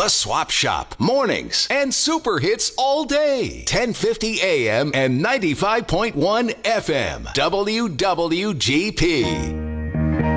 The Swap Shop, mornings and super hits all day. 1050 AM and 95.1 FM. WWGP.